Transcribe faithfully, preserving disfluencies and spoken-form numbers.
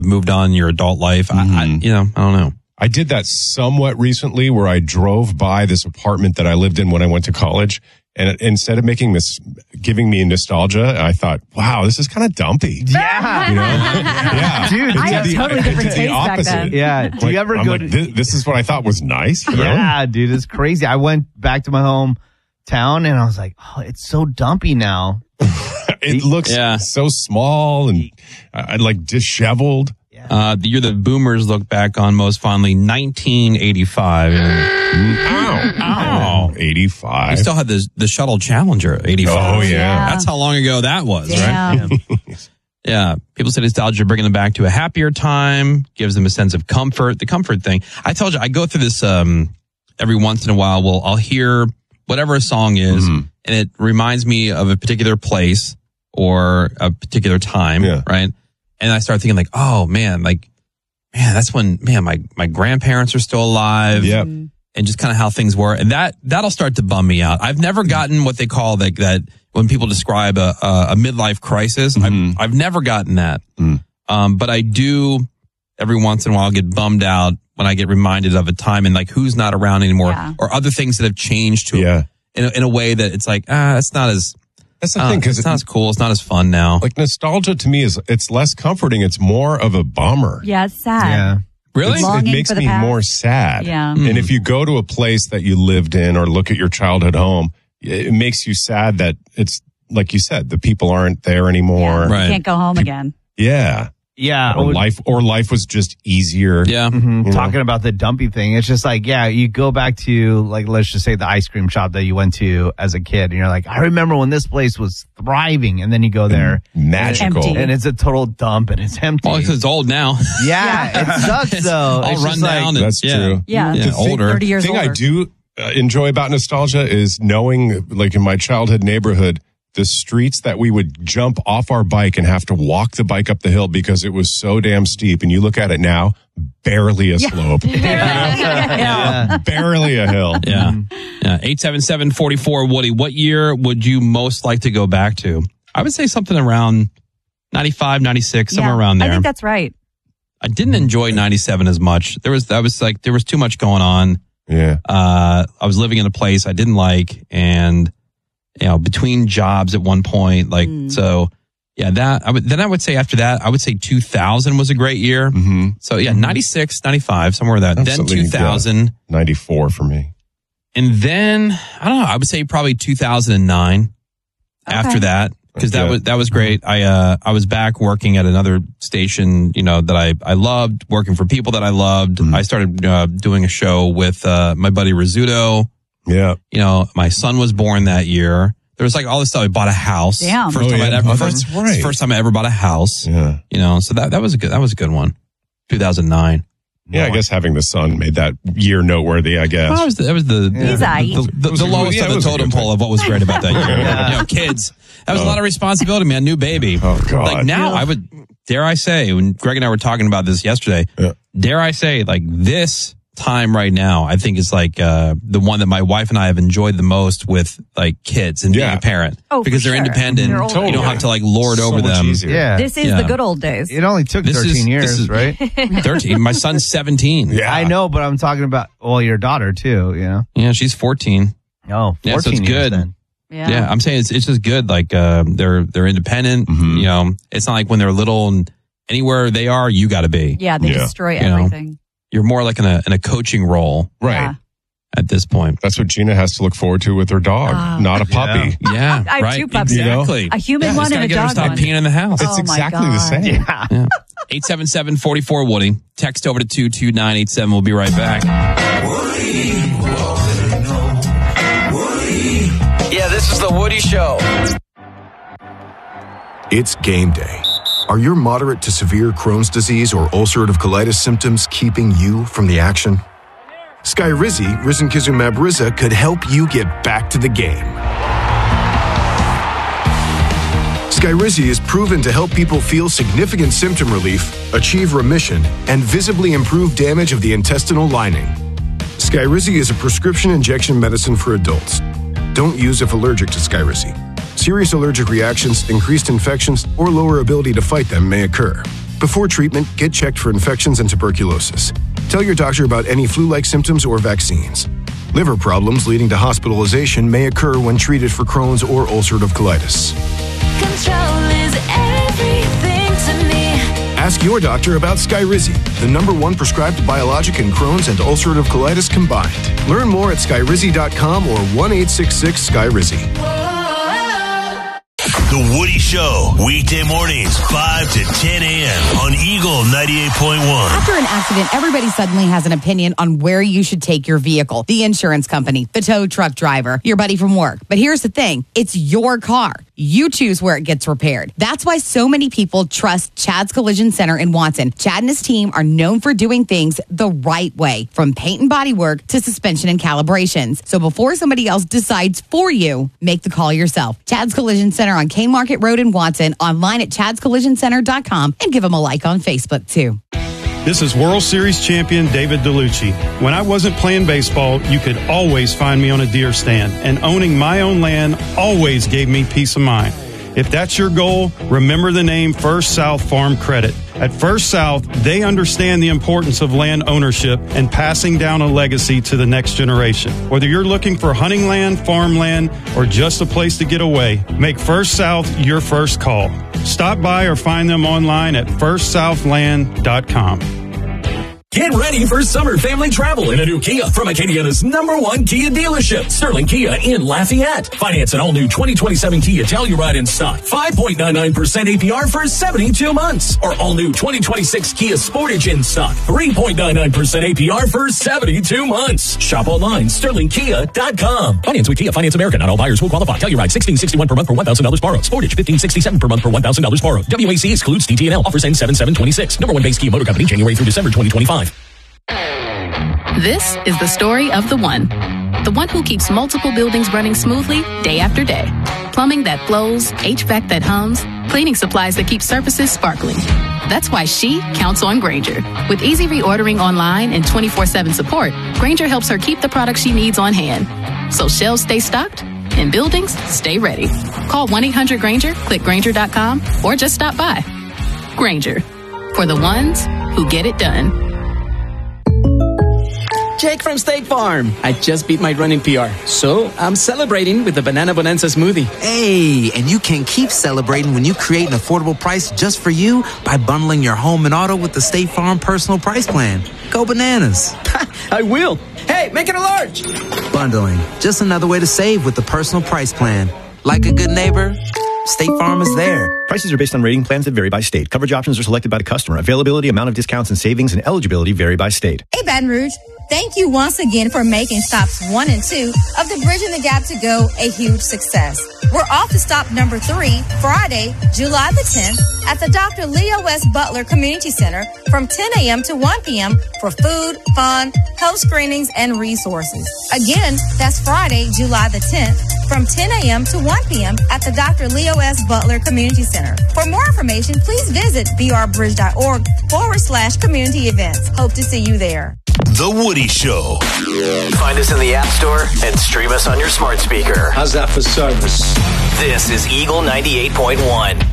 moved on in your adult life. Mm-hmm. I, I, you know, I don't know. I did that somewhat recently where I drove by this apartment that I lived in when I went to college. And instead of making this, giving me nostalgia, I thought, wow, this is kind of dumpy. Yeah. You know? Yeah. Dude, I have the, totally different taste back then. Yeah. Do like, you ever I'm go like, to... this, this is what I thought was nice. You know? Yeah, dude, it's crazy. I went back to my hometown and I was like, oh, it's so dumpy now. It looks yeah. so small and uh, like disheveled. Uh, the year that boomers look back on most fondly, nineteen eighty-five. Ow. Ow. eighty-five. We still had the, the Shuttle Challenger, eighty-five. Oh, yeah. That's how long ago that was, Damn. right? Yeah. People say nostalgia, bringing them back to a happier time, gives them a sense of comfort, the comfort thing. I told you, I go through this um, every once in a while. Well, I'll hear whatever a song is, mm-hmm. and it reminds me of a particular place or a particular time, yeah. right? And I start thinking like, oh man, like, man, that's when, man, my, my grandparents are still alive. Yep. And just kind of how things were. And that, that'll start to bum me out. I've never gotten what they call like that when people describe a, a, a midlife crisis. Mm-hmm. I've, I've never gotten that. Mm. Um, but I do every once in a while get bummed out when I get reminded of a time and like who's not around anymore Yeah. or other things that have changed to Yeah. in a, in a way that it's like, ah, it's not as, That's the uh, thing, because it's not as cool. It's not as fun now. like nostalgia to me is it's less comforting. It's more of a bummer. Yeah, it's sad. Yeah. Really? It's, it Longing makes for the me past. more sad. Yeah. And if you go to a place that you lived in or look at your childhood home, it makes you sad that it's like you said, the people aren't there anymore. Yeah, Right. You can't go home again. Yeah. Yeah. Or life or life was just easier. Yeah. Mhm. You know? Talking about the dumpy thing, it's just like, yeah, you go back to, like, let's just say the ice cream shop that you went to as a kid, and you're like, I remember when this place was thriving, and then you go there, Magical. Empty. and it's a total dump, and it's empty. Well, because it's old now. yeah, it sucks It's though. all It's run just like- down. and- That's yeah. true. Yeah. Yeah, The thing- older. thirty years thing I older. do uh, enjoy about nostalgia is knowing, like in my childhood neighborhood, the streets that we would jump off our bike and have to walk the bike up the hill because it was so damn steep. And you look at it now, barely a slope. Yeah. Barely a hill. Yeah. Yeah. eight seven seven, four four, Woody. What year would you most like to go back to? I would say something around ninety-five, ninety-six, somewhere Yeah, around there. I think that's right. I didn't enjoy ninety-seven as much. There was, I was like, there was too much going on. Yeah. Uh, I was living in a place I didn't like and, you know, between jobs at one point, like, Mm. so yeah, that, I would, then I would say after that, I would say two thousand was a great year. Mm-hmm. So yeah, ninety-six, ninety-five, somewhere there. Then Absolutely, two thousand. ninety-four for me. And then, I don't know, I would say probably two thousand nine Okay. after that. Because that Yeah. was that was great. I uh I was back working at another station, you know, that I I loved, working for people that I loved. Mm. I started uh, doing a show with uh, my buddy Rizzuto. Yeah. You know, my son was born that year. There was like all this stuff. I bought a house. Damn. First Oh, time yeah. I'd ever Oh, first, that's right. first time I ever bought a house. Yeah. You know, so that that was a good that was a good one. two thousand nine. Yeah, I guess having the son made that year noteworthy, I guess. Well, that was the, that was the, He's the, aight. the, the, It was the a good- lowest yeah, it of was the a totem good pole of what was great about that year. Yeah. You know, kids. That was Oh. a lot of responsibility, man. New baby. Oh, God. Like now, I would dare I say, when Greg and I were talking about this yesterday, Yeah. dare I say, like this time right now, I think is like uh, the one that my wife and I have enjoyed the most with like kids and being Yeah. a parent Oh, for because they're sure. independent. They're older. You don't have to like lord So over much them. easier. Yeah. This is Yeah. the good old days. It only took This is- thirteen this years, is- right? thirteen. My son's seventeen. Yeah. I know, but I'm talking about, well, your daughter too, you know? Yeah, she's fourteen. Oh, Yeah, so fourteen it's years good. then. Yeah. Yeah, I'm saying it's it's just good. Like uh, they're they're independent. Mhm. You know, it's not like when they're little and anywhere they are, you got to be. Yeah, they Yeah. destroy You know. everything. You're more like in a in a coaching role Right. Yeah. at this point. That's what Gina has to look forward to with her dog, Oh. not a puppy. Yeah, I have right. two puppies. Exactly. A human yeah, one just and gotta a get her to dog stop one. peeing in the house. It's Oh, my exactly the God. same. Yeah. Yeah. eight seven seven, four four, Woody. Text over to two two nine eight seven. We'll be right back. Yeah, this is the Woody Show. It's game day. Are your moderate to severe Crohn's disease or ulcerative colitis symptoms keeping you from the action? Skyrizi, risankizumab Riza, could help you get back to the game. Skyrizi is proven to help people feel significant symptom relief, achieve remission, and visibly improve damage of the intestinal lining. Skyrizi is a prescription injection medicine for adults. Don't use if allergic to Skyrizi. Serious allergic reactions, increased infections, or lower ability to fight them may occur. Before treatment, get checked for infections and tuberculosis. Tell your doctor about any flu-like symptoms or vaccines. Liver problems leading to hospitalization may occur when treated for Crohn's or ulcerative colitis. Control is everything to me. Ask your doctor about Skyrizi, the number one prescribed biologic in Crohn's and ulcerative colitis combined. Learn more at skyrizi dot com or one eight six six Skyrizi. The Woody Show, weekday mornings, five to ten a.m. on Eagle ninety-eight point one. After an accident, everybody suddenly has an opinion on where you should take your vehicle. The insurance company, the tow truck driver, your buddy from work. But here's the thing. It's your car. You choose where it gets repaired. That's why so many people trust Chad's Collision Center in Watson. Chad and his team are known for doing things the right way, from paint and body work to suspension and calibrations. So before somebody else decides for you, make the call yourself. Chad's Collision Center on K Market Road in Watson, online at chads collision center dot com, and give them a like on Facebook too. This is World Series champion David DeLucci. When I wasn't playing baseball, you could always find me on a deer stand, and owning my own land always gave me peace of mind. If that's your goal, remember the name First South Farm Credit. At First South, they understand the importance of land ownership and passing down a legacy to the next generation. Whether you're looking for hunting land, farmland, or just a place to get away, make First South your first call. Stop by or find them online at first south land dot com. Get ready for summer family travel in a new Kia from Acadiana's number one Kia dealership, Sterling Kia in Lafayette. Finance an all-new twenty twenty-seven Kia Telluride in stock. five point nine nine percent A P R for seventy-two months. Or all-new twenty twenty-six Kia Sportage in stock. three point nine nine percent A P R for seventy-two months. Shop online, sterling kia dot com. Finance with Kia Finance America. Not all buyers will qualify. Telluride sixteen sixty-one per month for one thousand dollars borrowed. Sportage fifteen sixty-seven per month for one thousand dollars borrowed. W A C excludes T T N L. Offers end seven seven twenty-six. Number one base Kia Motor Company, January through December twenty twenty-five. This is the story of the one. The one who keeps multiple buildings running smoothly day after day. Plumbing that flows, H V A C that hums, cleaning supplies that keep surfaces sparkling. That's why she counts on Grainger. With easy reordering online and twenty-four seven support, Grainger helps her keep the products she needs on hand. So shelves stay stocked and buildings stay ready. Call one eight hundred Grainger, click Grainger dot com, or just stop by. Grainger, for the ones who get it done. Jake from State Farm. I just beat my running P R, so I'm celebrating with the Banana Bonanza smoothie. Hey, and you can keep celebrating when you create an affordable price just for you by bundling your home and auto with the State Farm Personal Price Plan. Go bananas. I will. Hey, make it a large. Bundling, just another way to save with the Personal Price Plan. Like a good neighbor, State Farm is there. Prices are based on rating plans that vary by state. Coverage options are selected by the customer. Availability, amount of discounts and savings, and eligibility vary by state. Hey, Baton Rouge. Thank you once again for making stops one and two of the Bridging the Gap to Go a huge success. We're off to stop number three, Friday, July the tenth, at the Doctor Leo S. Butler Community Center from ten a.m. to one p.m. for food, fun, health screenings, and resources. Again, that's Friday, July the tenth, from ten a.m. to one p.m. at the Doctor Leo S. Butler Community Center. For more information, please visit brbridge.org forward slash community events. Hope to see you there. The Woody Show. Find us in the App Store and stream us on your smart speaker. How's that for service? This is Eagle ninety-eight point one.